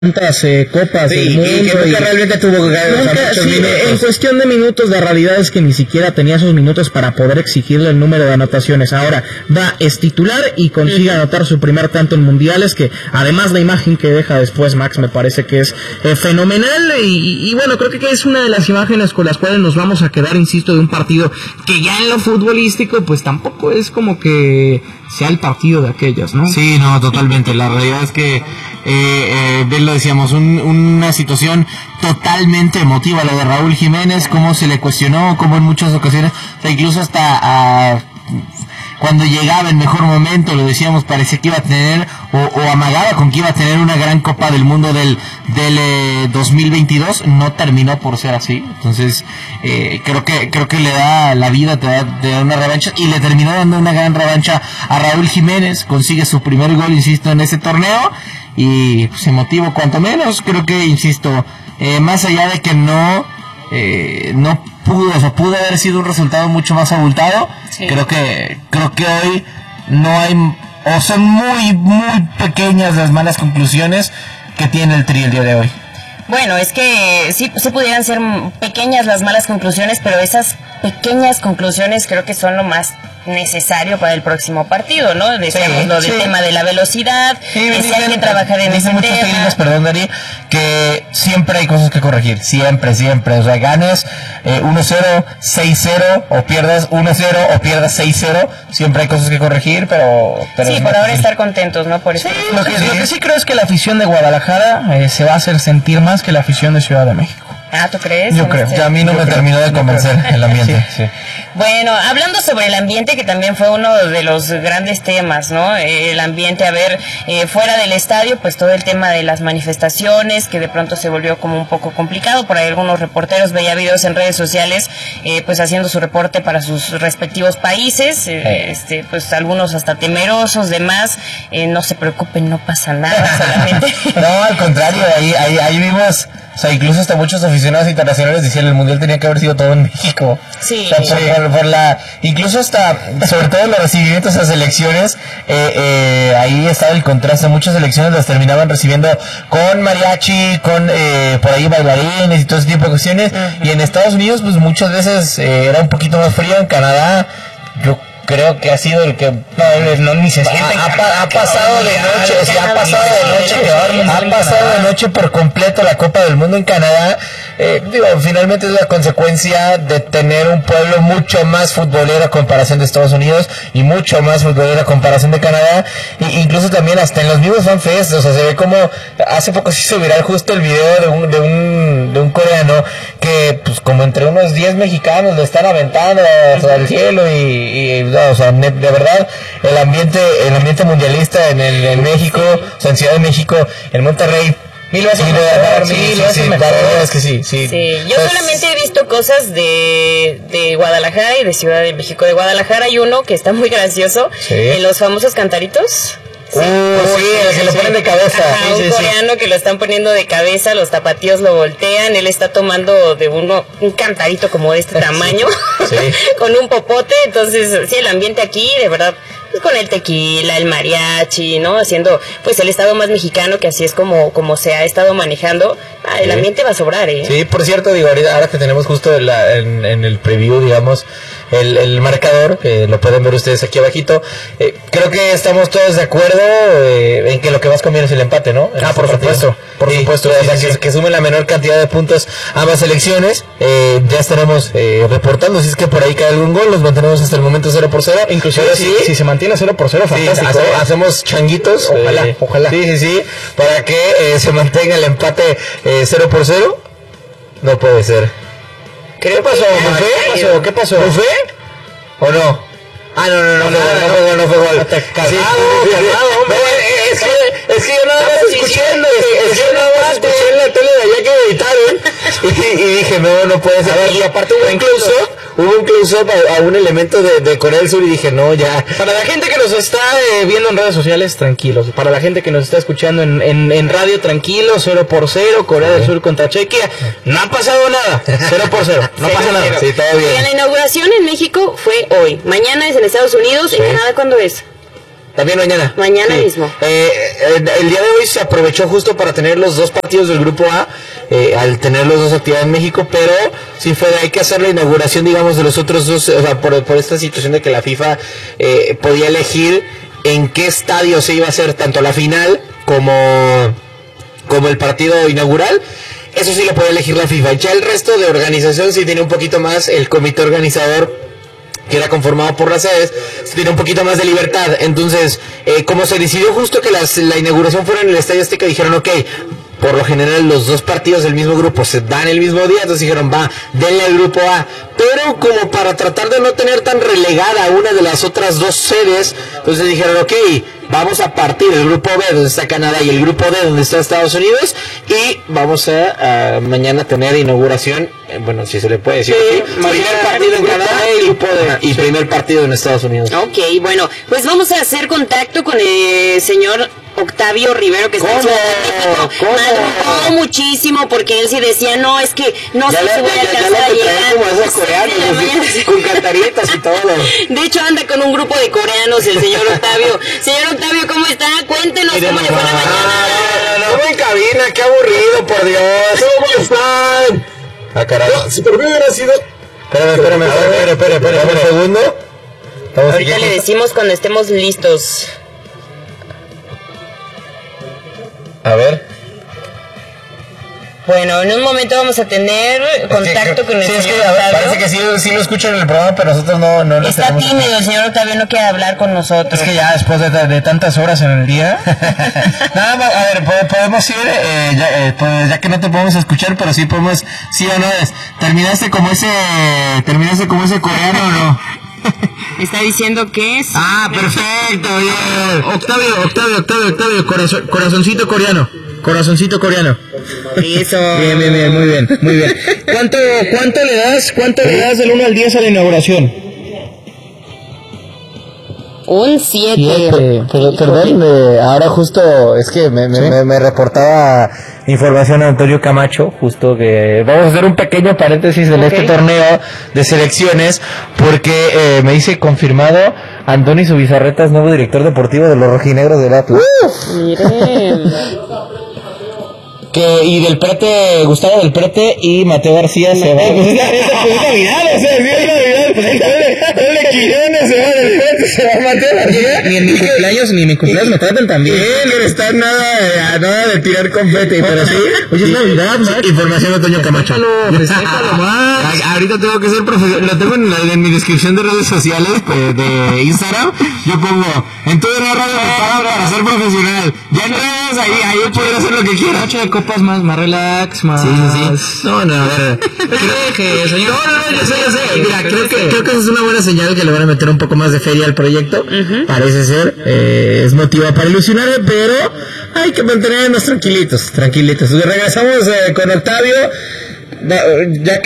tantas copas del mundo y que nunca realmente tuvo en cuestión de minutos, la realidad es que ni siquiera tenía esos minutos para poder exigirle el número de anotaciones. Ahora es titular y consigue anotar su primer tanto en mundiales, que además la imagen que deja después Max me parece que es fenomenal, y bueno, creo que es una de las imágenes con las cuales nos vamos a quedar, insisto, de un partido que ya en lo futbolístico pues tampoco es como que sea el partido de aquellos, ¿no? Sí, no, totalmente. La realidad es que bien lo decíamos, una situación totalmente emotiva, la de Raúl Jiménez, cómo se le cuestionó, cómo en muchas ocasiones, o sea, incluso hasta cuando llegaba en mejor momento, lo decíamos, parecía que iba a tener, o amagaba con que iba a tener una gran Copa del Mundo del 2022, no terminó por ser así. Entonces, creo que le da la vida, te da una revancha, y le terminó dando una gran revancha a Raúl Jiménez, consigue su primer gol, insisto, en ese torneo, y pues emotivo cuanto menos. Creo que, insisto, más allá de que no pudo haber sido un resultado mucho más abultado, sí. Creo que hoy no hay, o son muy muy pequeñas las malas conclusiones que tiene el Tri el día de hoy. Bueno, es que sí pudieran ser pequeñas las malas conclusiones, pero esas pequeñas conclusiones creo que son lo más necesario para el próximo partido, ¿no? Decíamos lo del tema de la velocidad, si hay que trabajar en ese tema. Perdón, Dari, que siempre hay cosas que corregir, siempre, o sea, ganes 1-0, 6-0, o pierdas 1-0 o pierdas 6-0, siempre hay cosas que corregir, pero sí, por ahora estar contentos, ¿no? Por eso. Sí, lo que sí creo es que la afición de Guadalajara se va a hacer sentir más que la afición de Ciudad de México. Ah, ¿tú crees? Yo creo, ya a mí no me terminó de convencer el ambiente. Sí. Bueno, hablando sobre el ambiente, que también fue uno de los grandes temas, ¿no? El ambiente, fuera del estadio, pues todo el tema de las manifestaciones, que de pronto se volvió como un poco complicado. Por ahí algunos reporteros, veía videos en redes sociales, pues haciendo su reporte para sus respectivos países, pues algunos hasta temerosos, demás. No se preocupen, no pasa nada, solamente. No, al contrario, ahí vimos. O sea, incluso hasta muchos aficionados internacionales decían el mundial tenía que haber sido todo en México. Sí. O sea, incluso hasta, sobre todo los recibimientos a selecciones, ahí estaba el contraste. Muchas selecciones las terminaban recibiendo con mariachi, con por ahí bailarines y todo ese tipo de cuestiones. Uh-huh. Y en Estados Unidos, pues muchas veces era un poquito más frío. En Canadá, yo creo que ha sido el que ni se siente. Ha pasado de noche, o sea, ha pasado de noche por completo la Copa del Mundo en Canadá. Finalmente es la consecuencia de tener un pueblo mucho más futbolero a comparación de Estados Unidos y mucho más futbolero a comparación de Canadá, incluso también hasta en los mismos fanfests. O sea, se ve como hace poco se hizo viral justo el video de un coreano que pues como entre unos 10 mexicanos lo están aventando al cielo y o sea, de verdad el ambiente mundialista en México, o sea, en Ciudad de México, en Monterrey, mil veces mejor. Es que sí. Yo solamente he visto cosas de Guadalajara y de Ciudad de México. De Guadalajara hay uno que está muy gracioso, los famosos cantaritos. El que lo ponen de cabeza. Ajá, un coreano que lo están poniendo de cabeza, los tapatíos lo voltean, él está tomando de un cantarito como de este tamaño, con un popote. Entonces, sí, el ambiente aquí, de verdad, pues con el tequila, el mariachi, ¿no? Haciendo, pues, el estado más mexicano, que así es como se ha estado manejando. El ambiente va a sobrar, ¿eh? Sí, por cierto, digo, ahora que tenemos justo en el preview, digamos, el marcador, que lo pueden ver ustedes aquí abajito, creo que estamos todos de acuerdo en que lo que más conviene es el empate, ¿no? Por supuesto. O sea, que sume la menor cantidad de puntos ambas selecciones. Ya estaremos reportando si es que por ahí cae algún gol. Los mantenemos hasta el momento 0-0. Inclusive si se mantiene 0-0, fantástico. Hacemos changuitos. Ojalá. Sí, para que se mantenga el empate 0-0. No puede ser. ¿Qué pasó? ¿Qué pasó? ¿No fue? ¿O no? No fue gol. Es que yo nada más escuché en la tele de allá que editaron y dije, no puede ser. A ver, y aparte hubo un close-up a un elemento de Corea del Sur y dije, no, ya. Para la gente que nos está viendo en redes sociales, tranquilos. Para la gente que nos está escuchando en radio, tranquilos, 0-0, Corea del Sur contra Chequia. No ha pasado nada, 0-0, no pasa nada. Sí, todo bien. La inauguración en México fue hoy. Mañana es en Estados Unidos. ¿En Canadá cuándo es? También mañana. Mañana mismo. El día de hoy se aprovechó justo para tener los 2 partidos del grupo A, al tener los 2 actividades en México, pero sí hay que hacer la inauguración, digamos, de los otros 2, o sea, por esta situación de que la FIFA podía elegir en qué estadio se iba a hacer tanto la final como el partido inaugural. Eso sí lo puede elegir la FIFA. Ya el resto de organización sí tiene un poquito más el comité organizador, que era conformado por las sedes, tiene un poquito más de libertad. Entonces, como se decidió justo que la inauguración fuera en el Estadio Azteca, dijeron, ok, por lo general los 2 partidos del mismo grupo se dan el mismo día, entonces dijeron, va, denle al grupo A. Pero como para tratar de no tener tan relegada una de las otras 2 sedes, entonces dijeron, ok, vamos a partir el grupo B donde está Canadá y el grupo D donde está Estados Unidos, y vamos a mañana tener inauguración, bueno, si se le puede decir, sí, primer partido en Canadá y primer partido en Estados Unidos. Ok, bueno, pues vamos a hacer contacto con el señor Octavio Rivero, que está en Ciudad de México. Madrugó muchísimo porque él sí decía, no, es que no sé si voy a alcanzar a llegar. Como esos coreanos, con cantaritas y todo. De hecho, anda con un grupo de coreanos el señor Octavio. Señor Octavio, ¿cómo está? Cuéntenos cómo le fue la mañana. No, en cabina, qué aburrido, por Dios. ¿Cómo están? Ah, carajo. Si por mí hubiera sido... Espérame un segundo. Ahorita le decimos cuando estemos listos. A ver. Bueno, en un momento vamos a tener contacto con el señor Octavio. Parece que sí lo escuchan en el programa, pero nosotros no está tímido, el señor Octavio no quiere hablar con nosotros. Es que ya después de tantas horas en el día. Nada más, a ver, podemos ir, pues ya que no te podemos escuchar, pero sí podemos, sí o no, terminaste como ese coreano o no. Está diciendo que es... Ah, perfecto, bien. Octavio, corazoncito coreano. Eso. Bien, muy bien. ¿Cuánto le das del 1 al 10 a la inauguración? Un 7. Perdón, ahora justo es que me reportaba información a Antonio Camacho, justo que vamos a hacer un pequeño paréntesis en este torneo de selecciones, porque me dice confirmado Andoni Zubizarreta es nuevo director deportivo de los rojinegros del Atlas. Miren. Y del Prete, Gustavo del Prete y Mateo García se va. Pues es Navidad, o sea, sí es Navidad. Dale Quirones, se va del Prete, se va Mateo García. Ni en mi cumpleaños me tratan tan bien. No está nada de tirar confeti, pero sí. Oye, es Navidad, Max. Información de Antonio Camacho. Déjalo más. Ahorita tengo que ser profesional. Lo tengo en mi descripción de redes sociales, de Instagram. Yo pongo, en todo el radio me pagan para ser profesional. Ya no es ahí yo puedo hacer lo que quiera. Copas más relax, más... Sí. No, a ver. Señor. No, yo sé. Mira, creo que esa es una buena señal que le van a meter un poco más de feria al proyecto. Parece ser. Es motivo para ilusionarme, pero hay que mantenernos tranquilitos. Regresamos con Octavio. Ya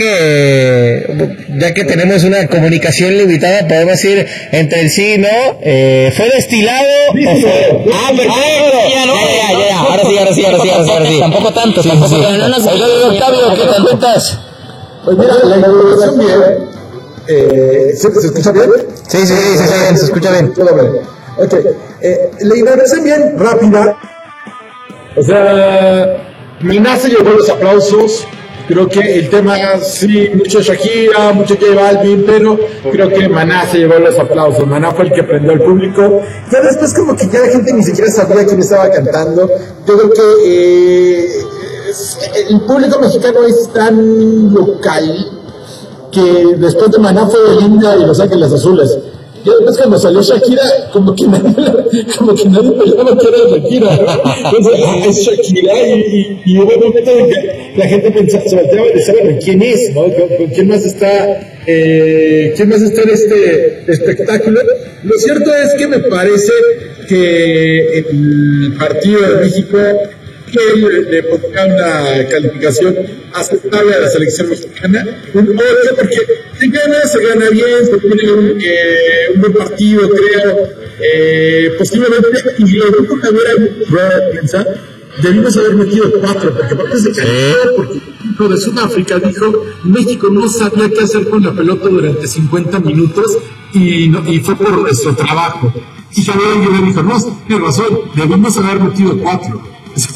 que tenemos una comunicación limitada, podemos ir entre el sí y no. ¿Fue destilado o fue? Perfecto. Ya. Ahora sí. Tampoco tanto. Octavio, ¿qué tal estás? Pues mira, la inauguración bien. ¿Se escucha bien? Sí, se escucha bien. Todo bien. Ok. La inauguración bien rápida. O sea, Maná se llevó los aplausos. Creo que el tema, sí, mucho Shakira, mucho J Balvin, pero creo que Maná se llevó los aplausos. Maná fue el que prendió al público. Ya después como que ya la gente ni siquiera sabía quién estaba cantando. Yo creo que el público mexicano es tan local que después de Maná fue Belinda y Los Ángeles Azules. Ya después cuando salió Shakira, como que nadie pensaba que era Shakira, ¿no? Entonces, es Shakira y hubo un momento en que la gente se volteaba y decía, ¿quién es? ¿No? ¿Con quién más está en este espectáculo? Lo cierto es que me parece que el partido de México le pondría una calificación aceptable a la selección mexicana, un 8, porque se gana bien, se tiene un buen partido, creo, posiblemente, y lo único que hubiera pensado, debimos haber metido 4, porque aparte se cayó, porque el equipo de Sudáfrica dijo, México no sabía qué hacer con la pelota durante 50 minutos, y fue por nuestro trabajo. Y Javier Aguirre dijo, no, tienes razón, debemos haber metido 4. Sí.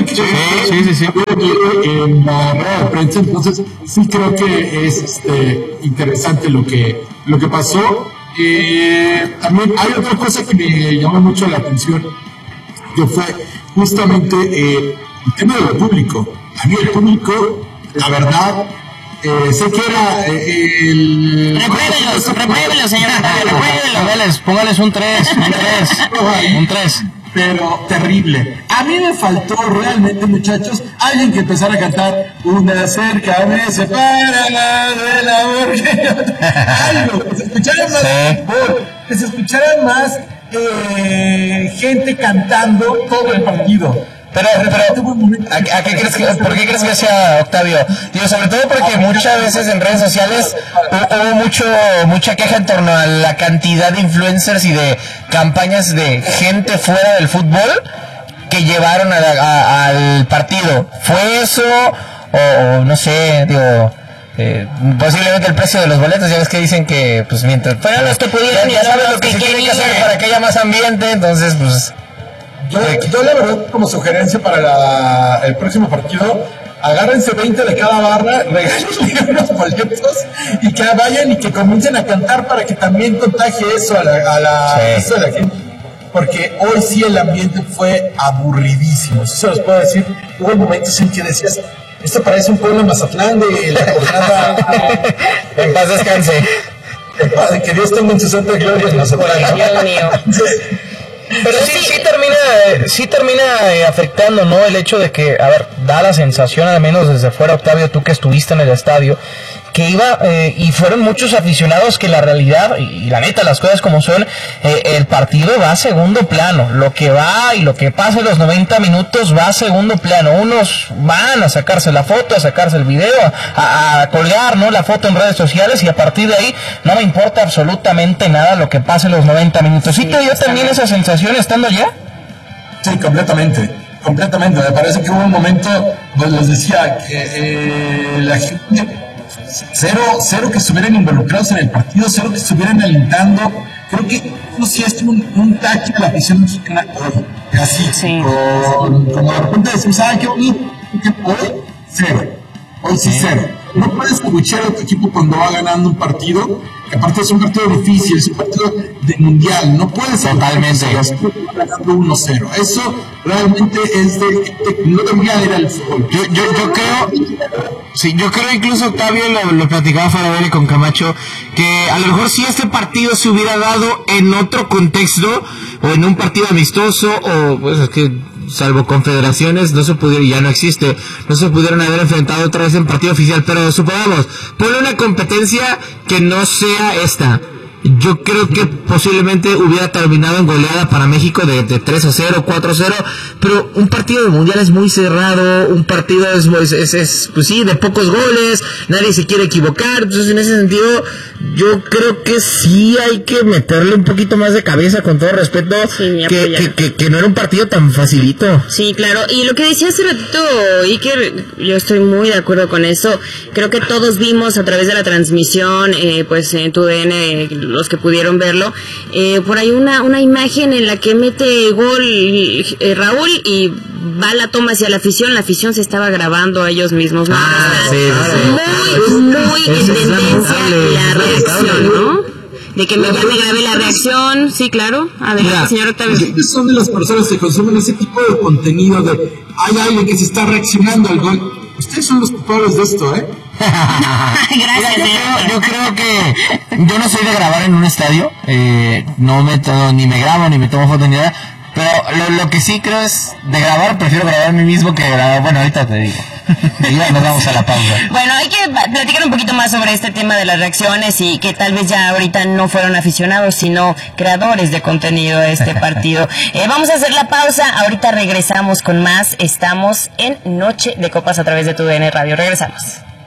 En la rueda de prensa, entonces sí creo que es interesante lo que pasó. También hay otra cosa que me llamó mucho la atención, que fue justamente el tema del público. A mí el público, la verdad, sé que era el... Repruébelos, señor. Póngales un 3. Pero terrible. A mí me faltó realmente, muchachos, alguien que empezara a cantar una cerca me separa del amor algo, que se escuchara más que se escuchara más gente cantando todo el partido. Pero ¿a qué crees ¿por qué crees que sea, Octavio? Digo, sobre todo porque muchas veces en redes sociales hubo mucha queja en torno a la cantidad de influencers y de campañas de gente fuera del fútbol que llevaron al partido. ¿Fue eso? O no sé, digo... posiblemente el precio de los boletos, ya ves que dicen que pues mientras fueron los que pudieron, ya sabes lo que se tiene que hacer para que haya más ambiente, entonces pues... Yo la verdad, como sugerencia para el próximo partido, agárrense 20 de cada barra, regálenle unos boletos y que vayan y que comiencen a cantar para que también contagie eso a la gente. Porque hoy sí el ambiente fue aburridísimo, eso se los puedo decir. Hubo momentos en que decías, esto parece un pueblo Mazatlán de la jornada. En paz descanse. Que Dios tenga en su santa gloria en Mazatlán. Dios mío. Pero sí termina afectando, ¿no? El hecho de que, a ver, da la sensación, al menos desde fuera, Octavio, tú que estuviste en el estadio, que iba, y fueron muchos aficionados que la realidad, y la neta, las cosas como son, el partido va a segundo plano. Lo que va y lo que pasa en los 90 minutos va a segundo plano. Unos van a sacarse la foto, a sacarse el video, a colgar, ¿no? La foto en redes sociales, y a partir de ahí no me importa absolutamente nada lo que pase en los 90 minutos. ¿Sí te dio también esa sensación estando allá? Sí, completamente. Me parece que hubo un momento donde les decía que la gente... Cero que estuvieran involucrados en el partido, cero que estuvieran alentando. Creo que no sé, es un tache a la afición mexicana hoy. Así, sí. Como de repente decimos, qué bonito. Hoy sí cero. No puedes escuchar a tu equipo cuando va ganando un partido, que aparte es un partido difícil, es un partido de mundial. No puedes totalmente ganando 1-0. Eso realmente es no debería ir al fútbol. Yo creo incluso, Octavio, lo platicaba Farabelli con Camacho, que a lo mejor si este partido se hubiera dado en otro contexto, o en un partido amistoso, o pues es que salvo confederaciones no se pudieron, ya no existe, no se pudieron haber enfrentado otra vez en partido oficial, pero supongamos, ponle una competencia que no sea esta. Yo creo que posiblemente hubiera terminado en goleada para México de 3-0, 4-0, pero un partido de mundial es muy cerrado, un partido es pues sí, de pocos goles, nadie se quiere equivocar, entonces en ese sentido yo creo que sí hay que meterle un poquito más de cabeza, con todo respeto, sí, que no era un partido tan facilito. Sí, claro, y lo que decía hace ratito Iker, yo estoy muy de acuerdo con eso. Creo que todos vimos a través de la transmisión, pues en TUDN, los que pudieron verlo, por ahí una imagen en la que mete gol Raúl y va la toma hacia la afición se estaba grabando a ellos mismos, ¿no? Muy en tendencia la reacción, ¿no? De que me grabé la reacción, sí, claro. A ver, señor Octavio. Son de las personas que consumen ese tipo de contenido de hay alguien que se está reaccionando al gol. Ustedes son los culpables de esto, ¿eh? Gracias. Yo creo que yo no soy de grabar en un estadio, no ni me grabo, ni me tomo foto ni nada, pero lo que sí creo es de grabar, prefiero grabar a mí mismo que grabar, bueno, ahorita te digo. Ya nos vamos a la pausa. Bueno, hay que platicar un poquito más sobre este tema de las reacciones y que tal vez ya ahorita no fueron aficionados, sino creadores de contenido de este partido. Vamos a hacer la pausa, ahorita regresamos con más. Estamos en Noche de Copas a través de TUDN Radio. Regresamos.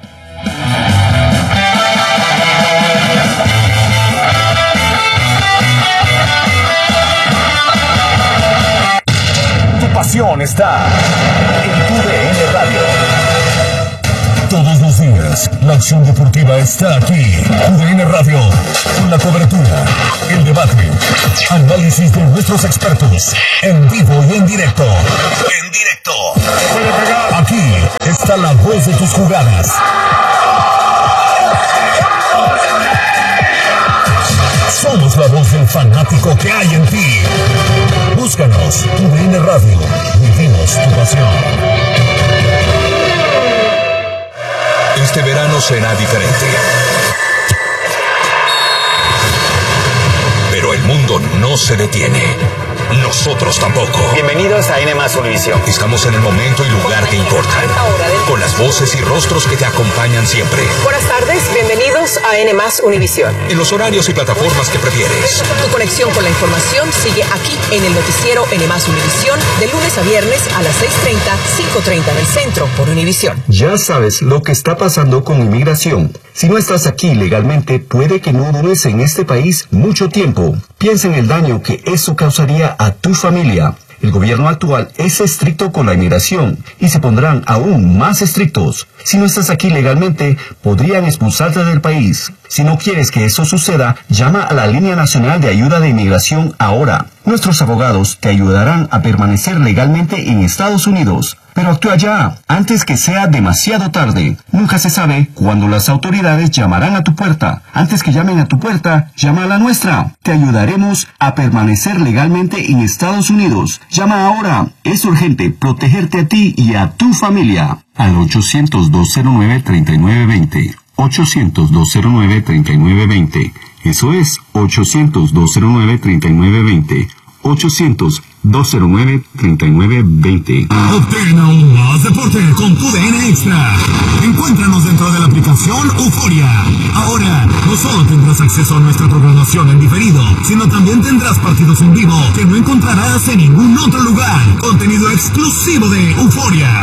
Tu pasión está en TUDN Radio. Todos los días, deportes, la acción deportiva está aquí. UDN Radio, con la cobertura, el debate, análisis de nuestros expertos, en vivo y en directo. En directo. Aquí está la voz de tus jugadas. Somos la voz del fanático que hay en ti. Búscanos, UDN Radio. Vivimos tu pasión. Este verano será diferente. Pero el mundo no se detiene. Nosotros tampoco. Bienvenidos a N+ Univisión. Estamos en el momento y lugar que importan. Con las voces y rostros que te acompañan siempre. Buenas tardes, bienvenidos a N+ Univisión. En los horarios y plataformas que prefieres. Tu conexión con la información sigue aquí en el noticiero N+ Univisión de lunes a viernes a las 6:30, 5:30 del centro por Univisión. Ya sabes lo que está pasando con inmigración. Si no estás aquí legalmente, puede que no dures en este país mucho tiempo. Piensa en el daño que eso causaría a tu familia. El gobierno actual es estricto con la inmigración y se pondrán aún más estrictos. Si no estás aquí legalmente, podrían expulsarte del país. Si no quieres que eso suceda, llama a la Línea Nacional de Ayuda de Inmigración ahora. Nuestros abogados te ayudarán a permanecer legalmente en Estados Unidos. Pero actúa ya, antes que sea demasiado tarde. Nunca se sabe cuándo las autoridades llamarán a tu puerta. Antes que llamen a tu puerta, llama a la nuestra. Te ayudaremos a permanecer legalmente en Estados Unidos. Llama ahora. Es urgente protegerte a ti y a tu familia. Al 800-209-3920. 800-209-3920. Eso es 800-209-3920. 800-209-3920. Obtén aún más deporte con UDN Extra. Encuéntranos dentro de la aplicación Euforia. Ahora, no solo tendrás acceso a nuestra programación en diferido, sino también tendrás partidos en vivo que no encontrarás en ningún otro lugar. Contenido exclusivo de Euforia.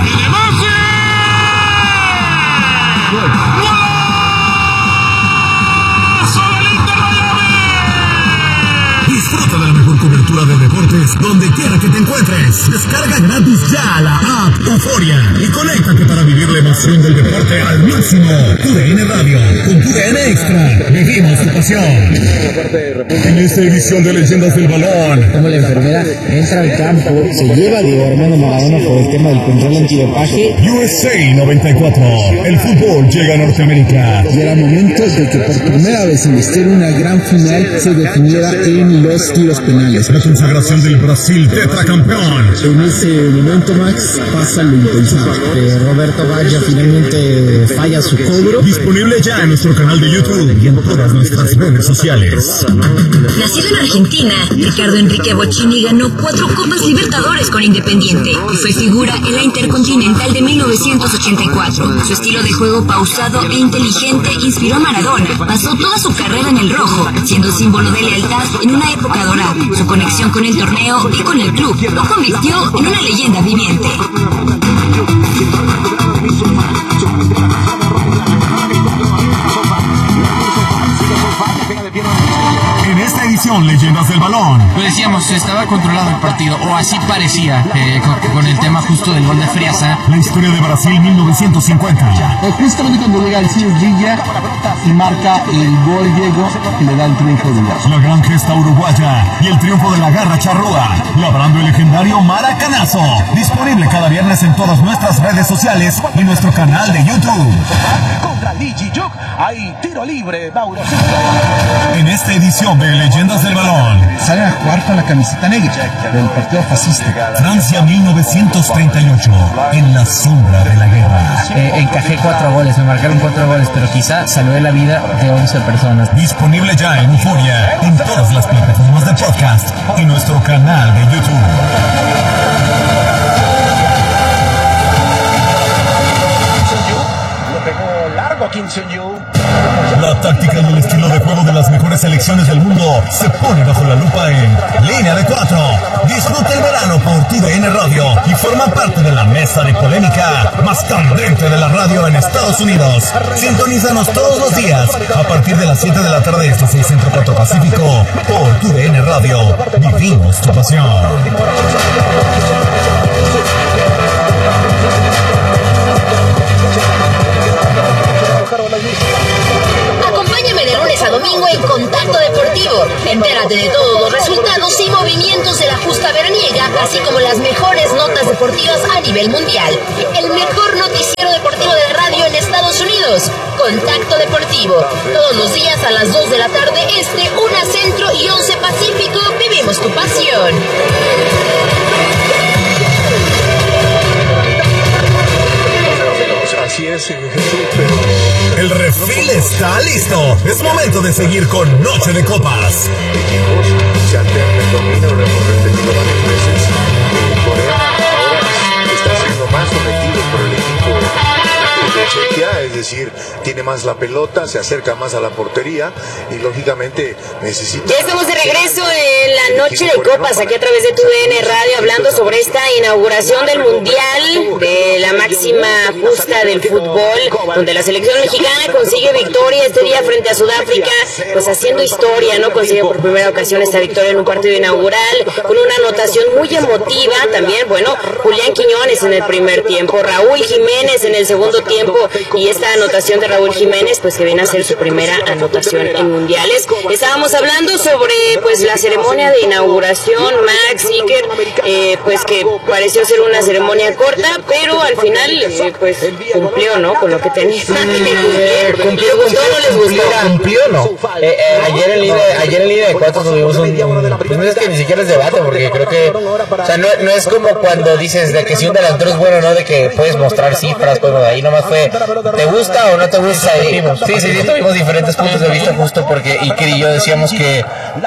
Disfruta de la mejor cobertura de deportes donde quiera que te encuentres. Descarga gratis ya la app Euforia y conéctate para vivir la emoción del deporte al máximo. UDN Radio, con UDN Extra, vivimos tu pasión. En esta edición de Leyendas del Balón, como la enfermera entra al campo, se lleva a Diego Armando Maradona por el tema del control antidopaje. USA 94, el fútbol llega a Norteamérica. Y era momento de que por primera vez en la historia una gran final se definiera en los tiros penales. La consagración del Brasil tetracampeón. En ese momento, Max, pasa lo impensable. Roberto Baggio finalmente falla su cobro. Disponible ya en nuestro canal de YouTube y en todas nuestras redes sociales. Nacido en Argentina, Ricardo Enrique Bochini ganó 4 Copas Libertadores con Independiente y fue figura en la Intercontinental de 1984. Su estilo de juego pausado e inteligente inspiró a Maradona. Pasó toda su carrera en el rojo, siendo símbolo de lealtad en una época dorada. Su conexión con el torneo y con el club lo convirtió en una leyenda viviente. En esta edición, Leyendas del Balón. Lo decíamos, estaba controlado el partido, o así parecía, con el tema justo del gol de Friasa. La historia de Brasil 1950. Justamente cuando llega el Cis Villa y marca el gol Diego que le da el triunfo de Brasil. La gran gesta uruguaya y el triunfo de la garra charrúa, labrando el legendario Maracanazo. Disponible cada viernes en todas nuestras redes sociales y nuestro canal de YouTube. Contra Ligi Juk, hay tiro libre, Mauro. En esta edición de Leyendas del Balón, sale a jugar con la camiseta negra del partido fascista. Francia 1938, en la sombra de la guerra. Encajé 4 goles, me marcaron 4 goles, pero quizá salvé la vida de 11 personas. Disponible ya en Euforia, en todas las plataformas de podcast y nuestro canal de YouTube. La táctica y el estilo de juego de las mejores selecciones del mundo se pone bajo la lupa en Línea de 4. Disfruta el verano por TUDN Radio y forma parte de la mesa de polémica más candente de la radio en Estados Unidos. Sintonízanos todos los días a partir de las 7 de la tarde, este 6 Centro 4 Pacífico, por TUDN Radio. Vivimos tu pasión. Bienvenidos. Contacto Deportivo. Todos los días a las 2 de la tarde este, 1 Centro y 11 Pacífico. Vivimos tu pasión. Así es, el refil está listo. Es momento de seguir con Noche de Copas. Se alterna el dominio repetido varias veces. Corea ahora está siendo más sometido por el equipo de Chequia, es decir, tiene más la pelota, se acerca más a la portería y lógicamente necesita... Ya estamos de regreso en la Noche de Copas, aquí a través de TUDN Radio, hablando sobre esta inauguración del Mundial, de la máxima justa del fútbol, donde la selección mexicana consigue victoria este día frente a Sudáfrica, pues haciendo historia, ¿no? Consigue por primera ocasión esta victoria en un partido inaugural, con una anotación muy emotiva también, bueno, Julián Quiñones en el primer tiempo, Raúl Jiménez en el segundo tiempo, y esta anotación de Raúl Jiménez, pues que viene a ser su primera anotación en mundiales. Estábamos hablando sobre pues la ceremonia de inauguración, Max, Iker, pues que pareció ser una ceremonia corta, pero al final pues cumplió, ¿no? Con lo que tenía. Cumplió, ¿Les gustó o no les gustó? Cumplió, ¿no? Ayer en línea de cuatro tuvimos pues no es que ni siquiera es debate, porque creo que, o sea, no es como cuando dices de que si un delantero es bueno, ¿no? De que puedes mostrar cifras, pues ahí nomás fue, ¿te gusta o no te gusta? Sí, tuvimos diferentes puntos de vista, justo porque Iker y yo decíamos que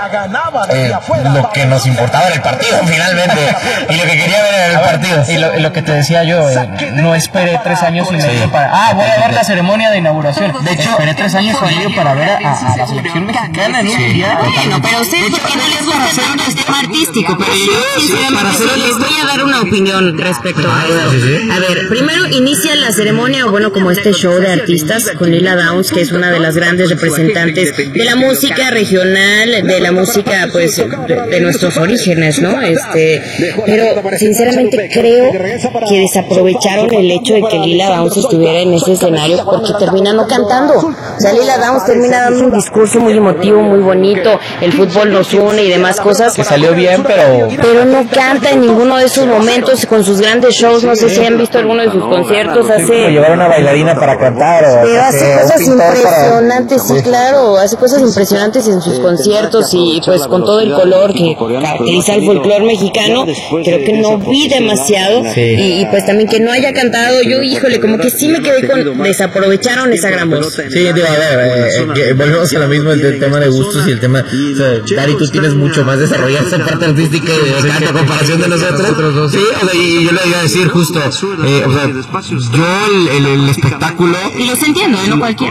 lo que nos importaba era el partido, finalmente, y lo que quería ver era el partido. Y lo que te decía yo, no esperé 3 años y medio para... voy a ver la ceremonia de inauguración. De hecho, esperé 3 años y medio para ver a la selección mexicana en un día. Bueno, pero ustedes porque no les gusta hacer un sistema artístico, pero yo sinceramente les voy a dar una opinión respecto a eso. A ver, primero inicia la ceremonia, o bueno, como este show de artistas con Lila Downs, que es una de las grandes representantes de la música regional, de la música pues de nuestros orígenes, ¿no? Pero sinceramente creo que desaprovecharon el hecho de que Lila Downs estuviera en ese escenario porque termina no cantando. O sea, Lila Downs termina dando un discurso muy emotivo, muy bonito, el fútbol nos une y demás cosas. Que salió bien, pero no canta en ninguno de esos momentos con sus grandes shows. No sé si han visto alguno de sus conciertos. Llevar una bailarina para cantar, pero hace cosas impresionantes, sí, claro, hace cosas impresionantes en sus conciertos y pues con todo el color que caracteriza el folclore mexicano. Creo que no vi demasiado y pues también que no haya cantado, yo híjole, como que sí me quedé con desaprovecharon esa gran voz. Sí, digo, a ver, volvemos a lo mismo, el tema de gustos y el tema, o sea, Dari, tú tienes mucho más desarrollada esa parte artística y de canto a comparación de nosotros. Sí, o sea, y yo le iba a decir justo, o sea, yo el espectáculo... Y los entiendo, no cualquiera.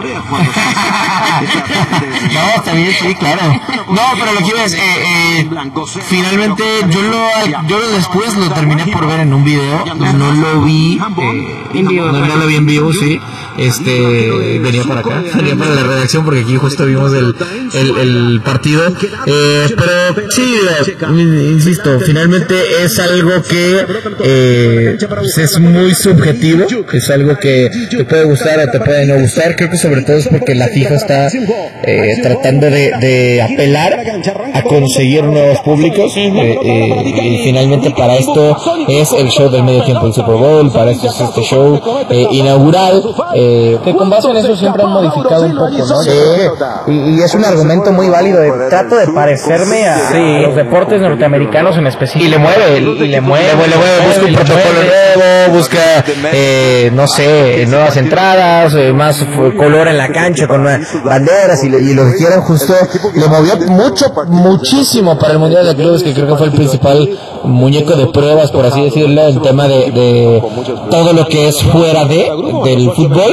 No, está bien, sí, claro. No, pero lo que iba es, finalmente yo después lo terminé por ver en un video, no lo vi en vivo, no lo vi en vivo, sí. Venía para acá, venía para la redacción porque aquí justo vimos el partido, pero sí, insisto, finalmente es algo que es muy subjetivo, es algo que te puede gustar o te puede no gustar. Creo que sobre todo es porque la FIFA está tratando de apelar a conseguir nuevos públicos, y finalmente para esto es el show del medio tiempo del Super Bowl, para esto es este show inaugural, que con base en eso siempre han modificado un poco, ¿no? Sí, y es un argumento muy válido. Trato de parecerme a los deportes norteamericanos en específico. Y le mueve, busca un protocolo nuevo, busca, no sé, nuevas entradas, más color en la cancha con banderas y lo que quieran. Justo le movió muchísimo para el Mundial de Clubes, que creo que fue el principal muñeco de pruebas, por así decirlo, el tema de todo lo que es fuera del fútbol.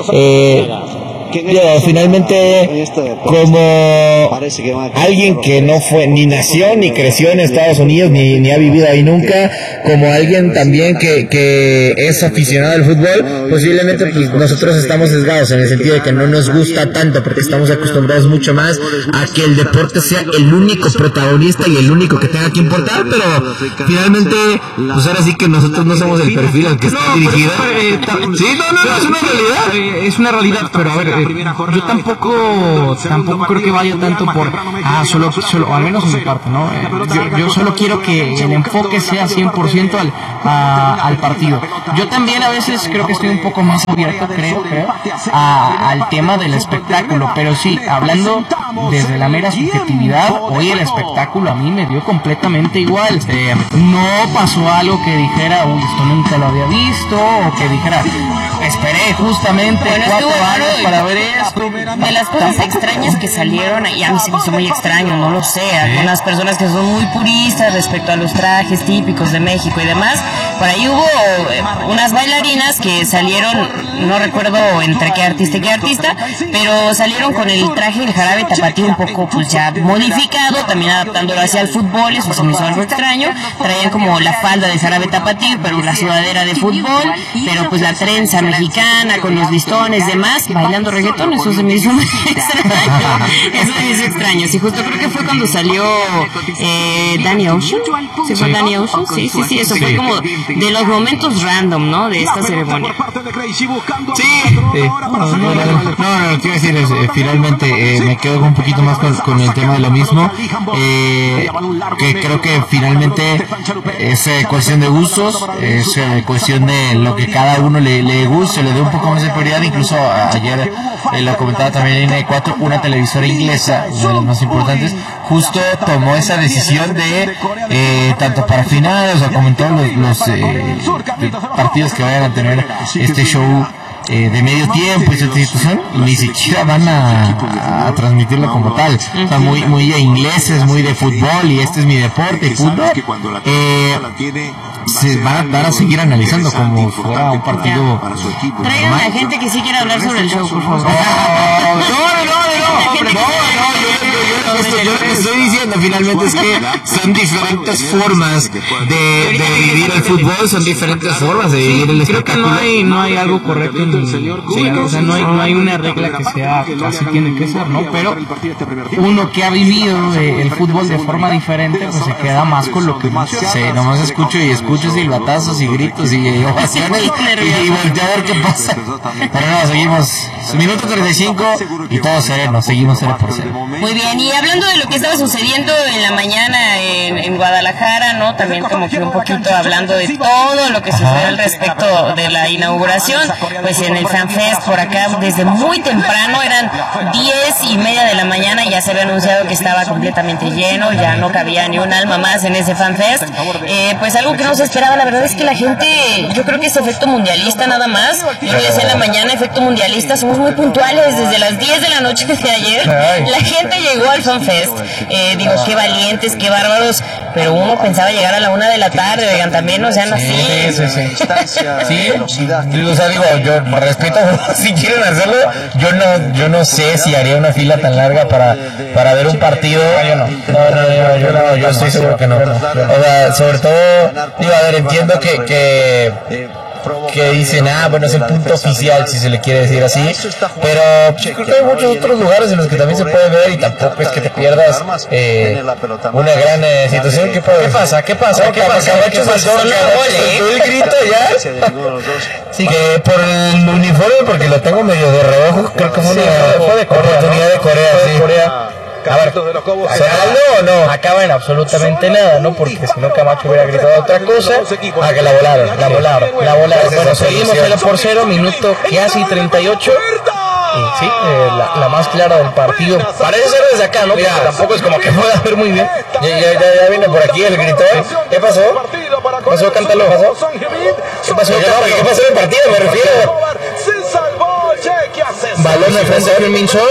Finalmente, como alguien que no fue ni nació ni creció en Estados Unidos ni ha vivido ahí nunca, como alguien también que es aficionado al fútbol, posiblemente pues nosotros estamos sesgados en el sentido de que no nos gusta tanto porque estamos acostumbrados mucho más a que el deporte sea el único protagonista y el único que tenga que importar, pero finalmente pues ahora sí que nosotros no somos el perfil al que está dirigido. Sí, no, es una realidad, pero a ver, yo tampoco creo que vaya tanto por solo, al menos en mi parte, ¿no? Yo solo quiero que el enfoque sea 100% al partido. Yo también a veces creo que estoy un poco más abierto, creo, al tema del espectáculo, pero sí, hablando desde la mera subjetividad, hoy el espectáculo a mí me dio completamente igual. No pasó algo que dijera, uy, esto nunca lo había visto, o que dijera, esperé justamente 4 años para ver esto. De las cosas extrañas que salieron, y a mí se me hizo muy extraño, no lo sé, algunas personas que son muy puristas respecto a los trajes típicos de México y demás, por ahí hubo unas bailarinas que salieron, no recuerdo entre qué artista, pero salieron con el traje del Jarabe Tapatío un poco pues ya modificado, también adaptándolo hacia el fútbol, eso se me hizo algo extraño. Traían como la falda de Jarabe Tapatío, pero la sudadera de fútbol, pero pues la trenza mexicana con los listones, demás, bailando reggaetón, eso se me hizo muy extraño. Eso me hizo extraño. Sí, justo creo que fue cuando salió Danny Ocean. ¿Sí fue Danny Ocean? Sí, eso fue como de los momentos random, ¿no? De esta ceremonia. No, quiero decir, finalmente me quedo un poquito más con el tema de lo mismo, que creo que finalmente es cuestión de gustos, es cuestión de lo que cada uno le guste, le dé un poco más de prioridad. Incluso ayer lo comentaba también en I4, una televisora inglesa, una de las más importantes, justo tomó esa decisión de tanto para finales o como en todos los partidos que vayan a tener este show de medio tiempo y esta situación, ni siquiera van a transmitirlo como tal. O sea, muy de ingleses, muy de fútbol, y este es mi deporte, y fútbol, se van a seguir analizando como fuera un partido. Traigan a gente que sí quiera hablar sobre el show, por favor. Yo lo que estoy diciendo finalmente es que son diferentes formas de vivir el fútbol, son diferentes formas de vivir el espectáculo. Creo que no hay algo correcto o sea, no hay una regla que sea así tiene que ser, ¿no? Pero uno que ha vivido el fútbol de forma diferente, pues se queda más con lo que nomás escucho silbatazos y gritos y ovaciones y volteo a ver qué pasa. Pero no, seguimos minuto 35 y todo sereno, seguimos 0-0. Muy bien, y hablando de lo que estaba sucediendo en la mañana en Guadalajara, ¿no? También como que un poquito hablando de todo lo que sucedió al respecto de la inauguración, pues en el FanFest por acá desde muy temprano, eran 10:30 de la mañana, ya se había anunciado que estaba completamente lleno, ya no cabía ni un alma más en ese FanFest, pues algo que no se esperaba, la verdad es que la gente, yo creo que es efecto mundialista nada más, yo le decía en la mañana, efecto mundialista, somos muy puntuales, desde las 10 de la noche de ayer, la gente llegó al FanFest, digo, qué valientes, qué bárbaros, pero uno pensaba llegar a la 1 de la tarde, oigan, también no sean así. Sí, o sea, digo, yo respeto, si quieren hacerlo, yo no sé si haría una fila tan larga para ver un partido. Yo estoy seguro que no. O sea, sobre todo, digo, a ver, entiendo que dicen, bueno, es el punto oficial, si se le quiere decir así, pero creo que hay muchos otros lugares en los que también se puede ver y tampoco es que te pierdas una gran situación. ¿Qué pasa? ¿Qué pasó? ¿El grito ya? Sí, que por el uniforme, porque lo tengo medio de reojo, creo que fue de oportunidad de Corea, sí. A ver, ¿se habló o no? Acaba en absolutamente nada, ¿no? Porque si no Camacho hubiera gritado otra cosa, que la volaron. Bueno, seguimos 0-0, minuto casi 38. Y sí, la más clara del partido. Parece ser desde acá, ¿no? Pero tampoco es como que pueda ver muy bien. Ya viene por aquí el grito. ¿Qué pasó? ¿Pasó? Cántalo. ¿Qué pasó? ¿Qué pasó en el partido? Me refiero. Balón de frente a Heung-min Son.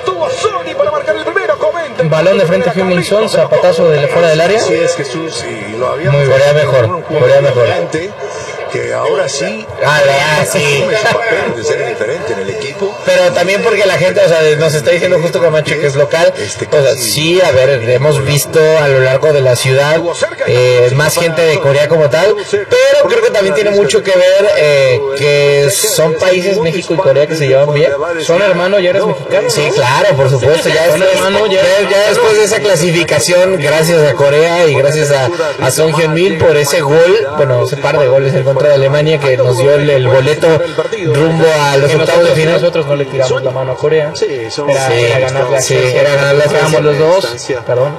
Balón de frente a Heung-min Son, zapatazo de fuera del área. Sí, es Jesús, y lo habíamos muy Corea mejor. Que ahora sí, sí. papel de ser diferente en el equipo. Pero también porque la gente, o sea, nos está diciendo justo Camacho que es local. O sea, sí, a ver, hemos visto a lo largo de la ciudad más gente de Corea como tal, pero creo que también tiene mucho que ver que son países, México y Corea, que se llevan bien. ¿Son hermanos? ¿Ya eres mexicano? Sí, claro, por supuesto. Ya después de esa clasificación, gracias a Corea y gracias a Son Heung-min por ese gol, bueno, ese par de goles en contra de Alemania que nos dio el boleto rumbo a los octavos de final. Nosotros no le tiramos la mano a Corea. Era ganarle a los dos. Perdón.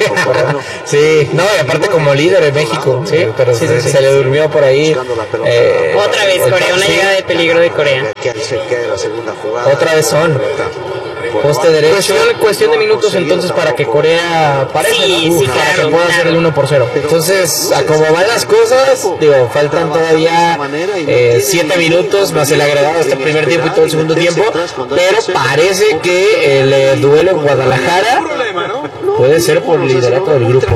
Sí, no, y aparte como líder en México, pero se le durmió por ahí. Otra vez Corea, una llegada de peligro de Corea. Otra vez son. Poste derecho. Cuestión de minutos entonces para que Corea parezca, para que pueda hacer el 1-0. Entonces, a como van las cosas, faltan todavía 7 minutos más el agregado este primer tiempo y todo el segundo tiempo, pero parece que el duelo en Guadalajara puede ser por el liderato del grupo.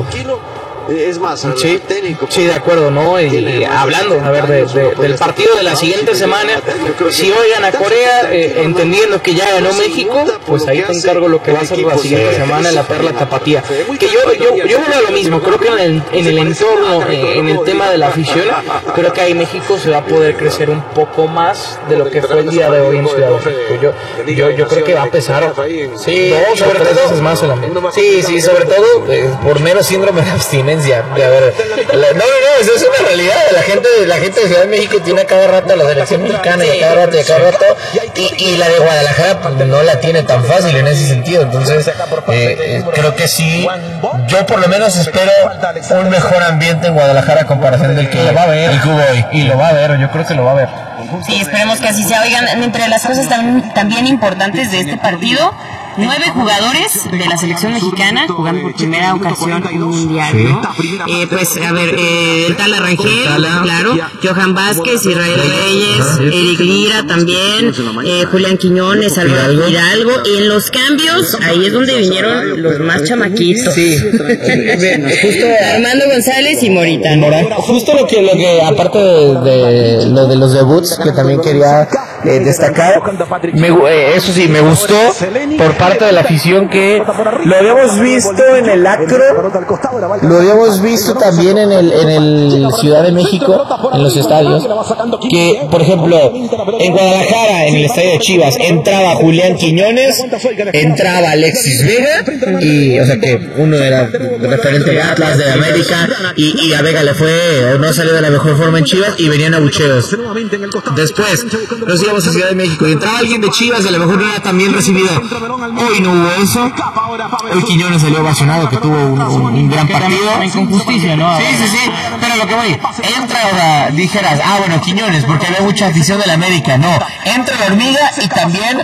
Es más, sí, de acuerdo, ¿no? Y hablando, a ver, del partido de la siguiente semana, si hoy gana Corea, entendiendo que ya ganó México, pues ahí te encargo lo que va a ser la siguiente semana, la perla tapatía. Que yo veo lo mismo, creo que en el entorno, en el tema de la afición, creo que ahí México se va a poder crecer un poco más de lo que fue el día de hoy en Ciudad de México. Yo creo que va a pesar, sí, sobre todo es más el ambiente. Sí, sobre todo por menos síndrome de abstinencia. A ver, no, eso es una realidad. La gente de Ciudad de México tiene a cada rato la selección mexicana y a cada rato y la de Guadalajara no la tiene tan fácil en ese sentido. Entonces creo que sí, yo por lo menos espero un mejor ambiente en Guadalajara a comparación del que va a haber el Cubo hoy. Y lo va a ver, yo creo que lo va a ver. Sí, esperemos que así sea. Oigan, entre las cosas también importantes de este partido, 9 jugadores de la selección mexicana jugando por primera ocasión un mundial, ¿no? Pues, a ver, el Tala Rangel, claro, Johan Vázquez, Israel Reyes, Eric Lira también, Julián Quiñones, Álvaro Hidalgo, y en los cambios, ahí es donde vinieron los más chamaquitos. Sí. Justo Armando González y Morita. Justo lo que aparte de lo de los debuts, que también quería destacar, eso sí, me gustó por parte de la afición, que lo habíamos visto en el Acro, lo habíamos visto también en el Ciudad de México, en los estadios, que por ejemplo en Guadalajara, en el estadio de Chivas, entraba Julián Quiñones, entraba Alexis Vega, y o sea que uno era referente de Atlas, de América, y a Vega no salió de la mejor forma en Chivas y venían abucheos. Después nos íbamos a Ciudad de México y entraba alguien de Chivas y a lo mejor no era tan bien recibido. Hoy no hubo eso. Hoy Quiñones salió ovacionado, que tuvo un gran partido. Con justicia, ¿no? Sí. Pero lo que voy, entra ahora, dijeras, bueno, Quiñones, porque había mucha afición de la América. No, entra la hormiga y también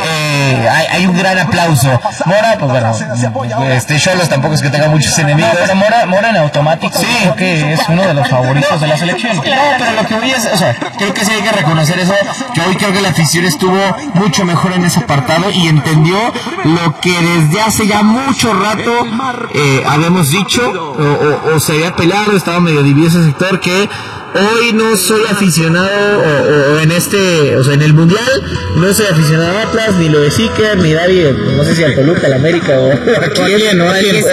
hay un gran aplauso. Mora, pues bueno, Xolos tampoco es que tenga muchos enemigos. No, pero Mora en automático, sí, creo que es uno de los favoritos de la selección. No, pero lo que voy es, o sea, creo que sí hay que reconocer eso, que hoy creo que la afición estuvo mucho mejor en ese apartado y entendió lo que desde hace ya mucho rato habíamos dicho o se había pelado, estaba medio dividido ese sector, que hoy no soy aficionado o en en el Mundial no soy aficionado a Atlas, ni lo de Siker, ni Dari, no sé si al Toluca, al América o a quién, o a León,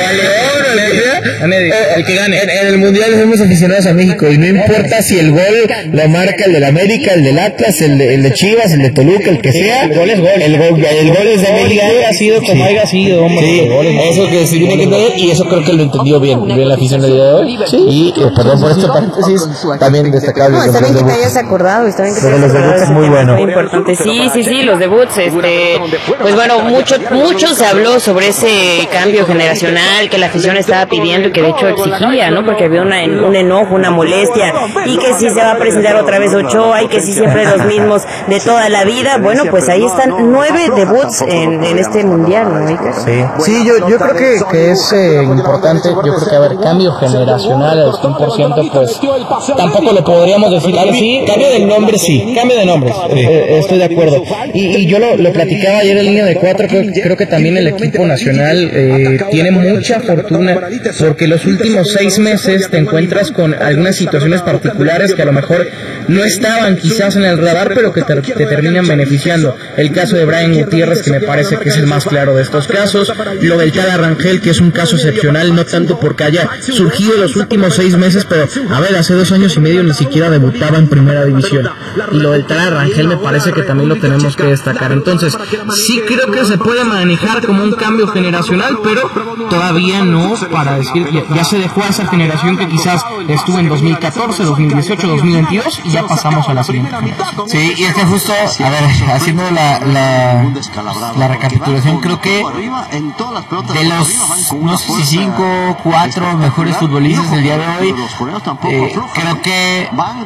el que gane. En el Mundial somos aficionados a México y no importa si el gol lo marca el del América, el del Atlas, el de Chivas, el de Toluca, el que sea, el gol es gol. El gol es de México. Haya sido como haya sido, hombre. Sí, eso que se tiene que entender, y eso creo que lo entendió bien la afición del día de hoy. Y perdón por este paréntesis, también destacable. No, está bien que te hayas acordado, está bien que te hayas acordado. Los debuts es muy bueno. Importante. Sí, los debuts, pues bueno, mucho se habló sobre ese cambio generacional que la afición estaba pidiendo y que de hecho exigía, ¿no? Porque había un enojo, una molestia, y que si se va a presentar otra vez Ochoa y que si siempre los mismos de toda la vida. Bueno, pues ahí están 9 debuts en este mundial, ¿no, Iker? Sí, yo creo que es importante. Yo creo que haber cambio generacional al 100%, pues tampoco lo podríamos decir así. Cambio de nombre, sí. Cambio de nombres, estoy de acuerdo. Y yo lo platicaba ayer en línea de 4, creo que también el equipo nacional tiene mucha fortuna, porque los últimos 6 meses te encuentras con algunas situaciones particulares que a lo mejor no estaban quizás en el radar, pero que te terminan beneficiando. El caso de Brian Gutiérrez, que me parece que es el más claro de estos casos. Lo del Tala Rangel, que es un caso excepcional, no tanto porque haya surgido en los últimos 6 meses, pero a ver, hace 2 años y medio promedio ni siquiera debutaba en primera división. Y lo del Tala Rangel me parece que también lo tenemos que destacar. Entonces, sí creo que se puede manejar como un cambio generacional, pero todavía no para decir, ya se dejó a esa generación que quizás estuvo en 2014, 2018, 2022 y ya pasamos a la siguiente generación. Sí, y es que justo, a ver, haciendo la recapitulación, creo que de los, no sé si 5, 4 mejores futbolistas del día de hoy, creo que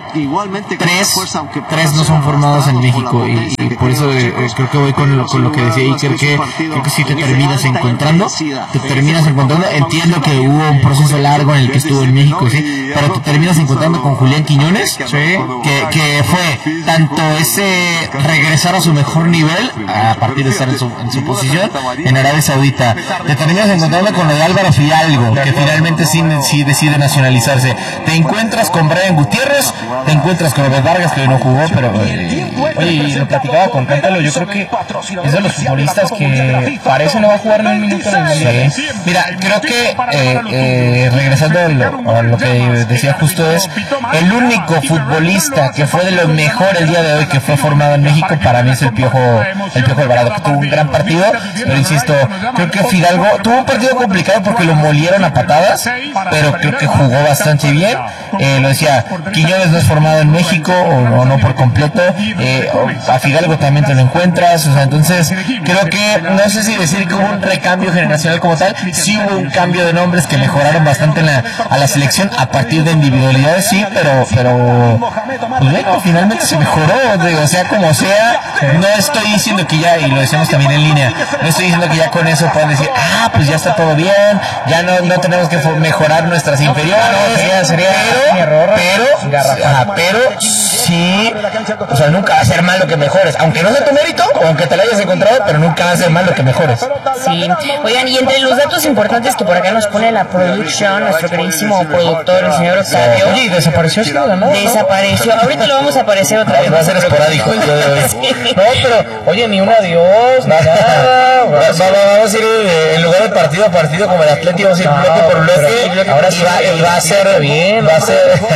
3 no son formados en México, y por eso creo que voy con lo que decía Iker, creo que sí te terminas encontrando. Entiendo que hubo un proceso largo en el que estuvo en México, sí, pero te terminas encontrando con Julián Quiñones, que fue tanto ese regresar a su mejor nivel a partir de estar en su posición en Arabia Saudita. Te terminas encontrando con lo de Álvaro Fidalgo, que finalmente sí decide nacionalizarse. Te encuentras con Brian Gutiérrez, te encuentras con Robert Vargas, que hoy no jugó, pero oye, lo platicaba con Cántalo, yo creo que es de los futbolistas que parece no va a jugar ni un minuto en el Mundial. Mira, creo que regresando a lo que decía justo, es el único futbolista que fue de lo mejor el día de hoy que fue formado en México, para mí es el Piojo Alvarado, que tuvo un gran partido, pero insisto, creo que Fidalgo tuvo un partido complicado porque lo molieron a patadas, pero creo que jugó bastante bien. Lo decía, Quiñones no es formado en México, o no por completo, a Fidalgo también te lo encuentras, o sea, entonces creo que, no sé si decir que hubo un recambio generacional como tal, sí hubo un cambio de nombres que mejoraron bastante a la selección a partir de individualidades, sí, pero pues bueno, finalmente se mejoró, o sea, como sea, no estoy diciendo que ya, y lo decíamos también en línea, no estoy diciendo que ya con eso puedan decir, pues ya está todo bien, ya no tenemos que mejorar nuestras inferiores, sería mi error, pero sí, o sea, nunca va a ser malo que mejores, aunque no sea tu mérito, o aunque te lo hayas encontrado, pero nunca va a ser malo que mejores. Sí, oigan, y entre los datos importantes que por acá nos pone la producción, nuestro queridísimo productor, el señor Octavio. Oye, desapareció, sí, ¿no? Desapareció, ahorita lo vamos a aparecer otra vez. Va a ser esporádico. No, pero, oye, ni un adiós, nada. Vamos a ir en lugar de partido a partido, como el Atlético, vamos a ir bloque por bloque. Ahora sí va a ser bien, va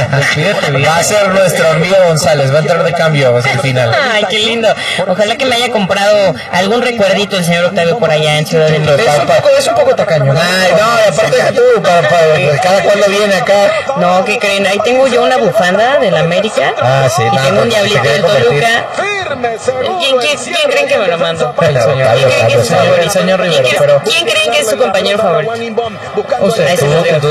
a ser nuestra hormiga González, va a entrar de cambio al final. Ay, qué lindo. Ojalá que me haya comprado algún recuerdito el señor Octavio por allá en Ciudad de México. Es un poco tacaño. Ay, no, aparte de tú, para cada cuando viene acá. No, ¿qué creen? Ahí tengo yo una bufanda del América. Sí, y tengo un diablito del Toluca. ¿Quién creen que me lo mandó? El señor Rivero. ¿Quién creen que es su compañero favorito? Usted.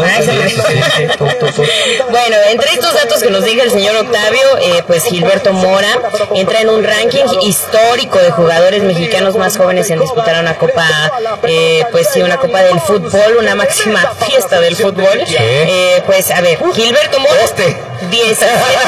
Bueno, entre estos datos que nos diga el señor Octavio, pues Gilberto Mora entra en un ranking histórico de jugadores mexicanos más jóvenes en disputar una copa, pues sí, una copa del fútbol, una máxima fiesta del fútbol. Pues a ver, Gilberto Mora, 10.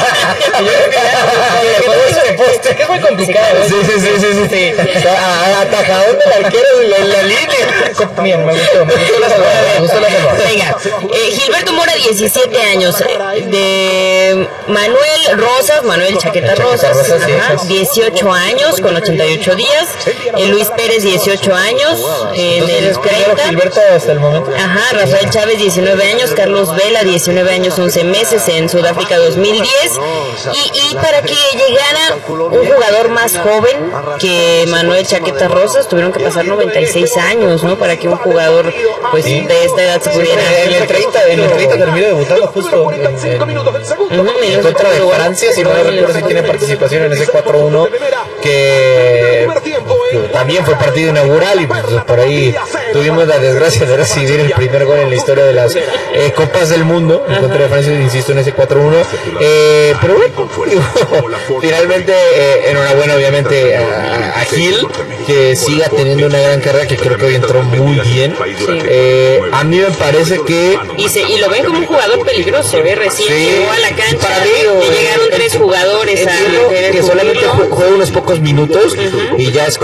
Es muy complicado. Sí. Atajador del arquero en la línea. Bien, me gustó la salvada. Venga, Gilberto Mora, 17 años. De Manuel Chaqueta Rosas, 18 años con 88 días. Luis Pérez, 18 años en el 30. Gilberto hasta el momento. Rafael Chávez, 19 años. Carlos Vela, 19 años, 11 meses en Sudáfrica 2010. Y para que llegara un jugador más joven que Manuel Chaqueta Rosas, tuvieron que pasar 96 años, ¿no? Para que un jugador pues de esta edad se pudiera... En el 30 terminó debutando justo en contra de Francia, si no me recuerdo si tiene participación en ese 4-1, que también fue partido inaugural, y pues por ahí tuvimos la desgracia de recibir el primer gol en la historia de las Copas del Mundo en contra de Francia, insisto, en ese 4-1. Pero bueno, finalmente enhorabuena obviamente a Gil, que siga teniendo una gran carrera, que creo que hoy entró muy bien. A mí me parece que... Y lo ven como un jugador peligroso, recién llegó a la cancha, y llegaron 3 jugadores que solamente juega unos pocos minutos, y ya es con un equipo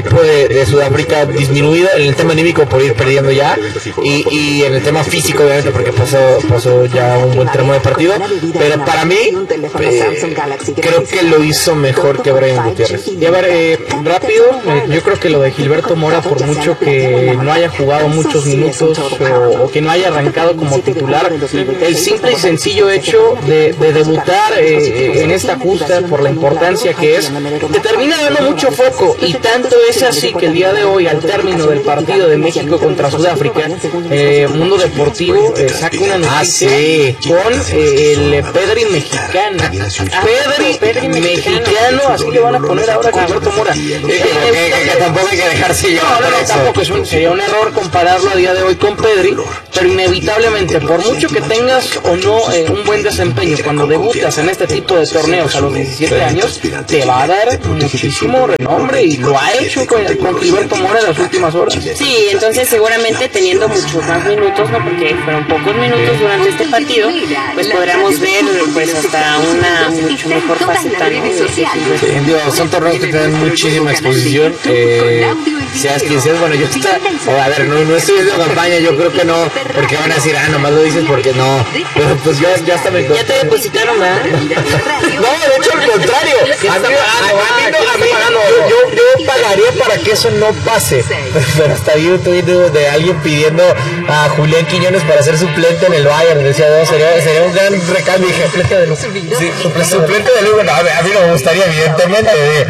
equipo de Sudáfrica disminuido en el tema anímico por ir perdiendo ya y en el tema físico obviamente porque pasó ya un buen tramo de partido, pero para mí creo que lo hizo mejor que Brian Gutiérrez. Y a ver, rápido, yo creo que lo de Gilberto Mora, por mucho que no haya jugado muchos minutos o que no haya arrancado como titular, el simple y sencillo hecho de debutar en esta justa por la importancia que es, te termina dando mucho foco, y tanto es así que el día de hoy, al término del partido de México contra Sudáfrica, Mundo Deportivo saca una noticia con el Pedri mexicano. Pedri mexicano, así le van a poner ahora a Gilberto Mora. Que tampoco hay que dejarse llevar. No, tampoco sería un error compararlo a día de hoy con Pedri, pero inevitablemente, por mucho que tengas o no un buen desempeño, cuando debutas en este tipo de torneos a los 17 años, te va a dar muchísimo renombre, y lo ha hecho con Gilberto Mora en las últimas horas. Sí, entonces seguramente teniendo muchos más minutos, ¿no? Porque fueron pocos minutos durante este partido, pues podremos ver pues hasta una mucho mejor faceta, ¿no? Son torneos que tienen muchísima exposición, seas quien seas. Bueno, yo a ver, no estoy haciendo campaña, yo creo que no, porque van a decir, nomás lo dices porque no, pero pues ya hasta me... Ya te depositaron, ¿verdad? No, de hecho al contrario, yo pagaría para que eso no pase, pero hasta vi un tuit de alguien pidiendo a Julián Quiñones para ser suplente en el Bayern, decía, sería un gran recambio, dije, suplente de Lugo. Suplente de Lugo, no, a mí no me gustaría, evidentemente.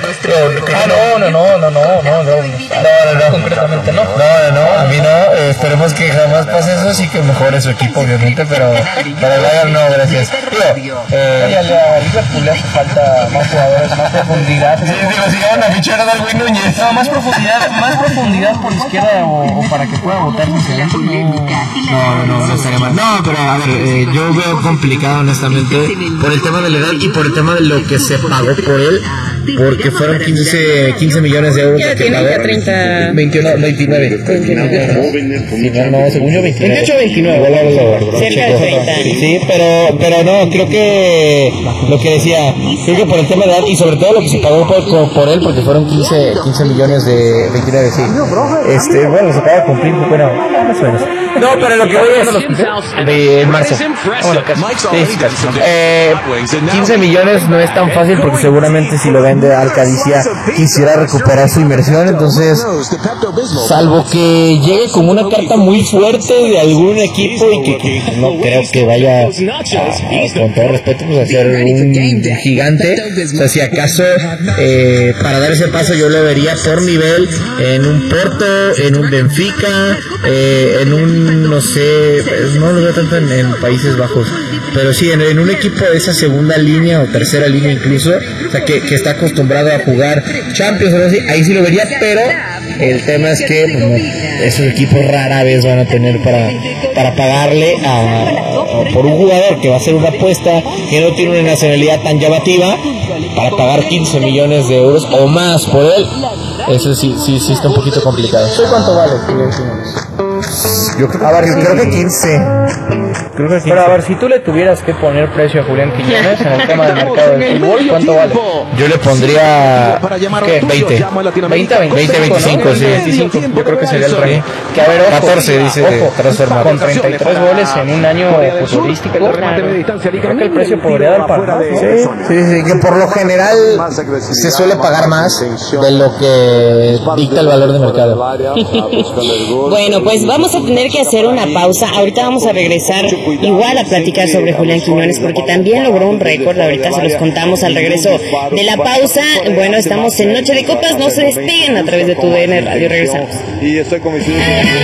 No, concretamente no. No, a mí no, esperemos que jamás pase eso, sí que mejore su equipo, obviamente, pero para el Bayern no, gracias. A Liverpool le hace falta más jugadores, más profundidad. Sí, si van a fichar a Darwin Núñez. No, más profundidad por izquierda o para que pueda votar hacia adentro. No estaría mal. No, pero a ver, yo veo complicado honestamente por el tema de la edad y por el tema de lo que se pagó por él, porque fueron 15 millones de euros. Ya tiene ya 30... 29. No, según yo 29. 28-29. Cerca de 30. Sí, pero no, creo que lo que decía, creo que por el tema de edad y sobre todo lo que se pagó por él, porque fueron 15 millones de 29, sí. Bueno, se acaba de cumplir, bueno, más o menos. No, pero lo que voy es de marzo. Bueno, casi. 15 millones no es tan fácil porque seguramente si lo vende Alcadicia quisiera recuperar su inversión, entonces salvo que llegue como una carta muy fuerte de algún equipo y que no creo que vaya con todo respeto pues a ser un gigante, o sea, si acaso para dar ese paso yo lo vería por nivel en un Porto, en un Benfica, en un no sé, no lo veo tanto en Países Bajos, pero sí en un equipo de esa segunda línea o tercera línea incluso, o sea que está acostumbrado a jugar Champions o algo así, ahí sí lo vería, pero el tema es que esos equipos rara vez van a tener para pagarle por un jugador que va a ser una apuesta que no tiene una nacionalidad tan llamativa, para pagar 15 millones de euros o más por él. Eso sí está un poquito complicado. ¿Cuánto vale? Yo creo que 15. Pero a ver, si tú le tuvieras que poner precio a Julián Quiñones en el tema del mercado del fútbol, ¿cuánto vale? Yo le pondría ¿qué? 20, 25, sí. 25, yo creo que sería el rango. Que a ver, 14 dice transformar. Con 33 goles en un año futbolístico, creo que el precio podría dar para. Sí, que por lo general se suele pagar más de lo que dicta el valor de mercado. Bueno, pues vamos a tener que hacer una pausa. Ahorita vamos a regresar igual a platicar sobre Julián Quiñones, porque también logró un récord. Ahorita se los contamos al regreso de la pausa. Bueno, estamos en Noche de Copas, no se despeguen a través de tu DN Radio. Regresamos. Y estoy convencido.